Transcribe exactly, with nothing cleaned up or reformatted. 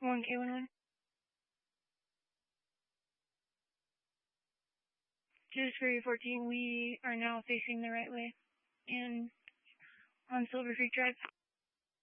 one K one one. Just for fourteen, we are now facing the right way. And on Silver Creek Drive.